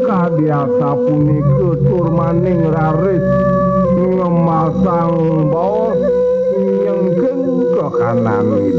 Kadyasa punika tur maning raris ngemasang bos nyenggeng ke kanan